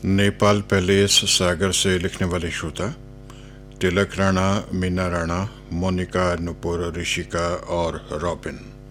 Nepal palace सागर से लिखने वाले श्रोता तिलक राणा, मीना राणा, मोनिका, नुपुर, ऋषिका और रॉबिन।